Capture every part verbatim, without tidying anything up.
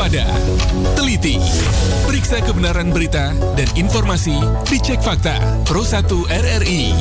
waspada, teliti, periksa kebenaran berita dan informasi dicek fakta. Pro satu R R I.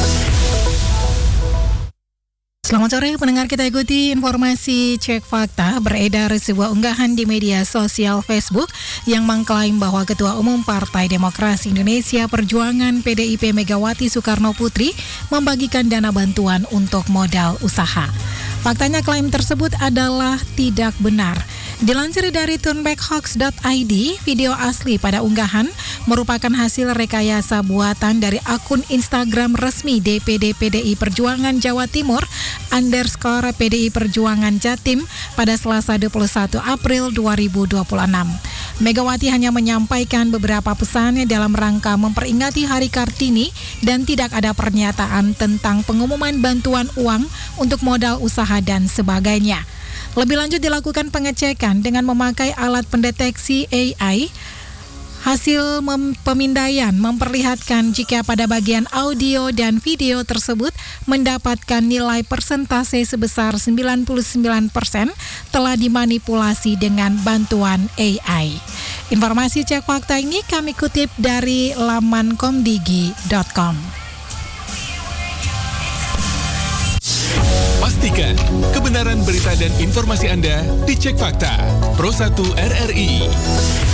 Selamat sore pendengar, kita ikuti informasi cek fakta. Beredar sebuah unggahan di media sosial Facebook yang mengklaim bahwa Ketua Umum Partai Demokrasi Indonesia Perjuangan P D I P Megawati Soekarno Putri membagikan dana bantuan untuk modal usaha. Faktanya klaim tersebut adalah tidak benar. Dilansir dari turnbackhoax dot I D, video asli pada unggahan merupakan hasil rekayasa buatan dari akun Instagram resmi D P D P D I Perjuangan Jawa Timur underscore P D I Perjuangan Jatim pada Selasa dua puluh satu April dua ribu dua puluh enam. Megawati hanya menyampaikan beberapa pesan dalam rangka memperingati Hari Kartini dan tidak ada pernyataan tentang pengumuman bantuan uang untuk modal usaha dan sebagainya. Lebih lanjut dilakukan pengecekan dengan memakai alat pendeteksi A I. Hasil mem- pemindaian memperlihatkan jika pada bagian audio dan video tersebut mendapatkan nilai persentase sebesar sembilan puluh sembilan persen telah dimanipulasi dengan bantuan A I. Informasi cek fakta ini kami kutip dari laman komdigi dot com. Pastikan kebenaran berita dan informasi Anda dicek fakta. Pro satu R R I.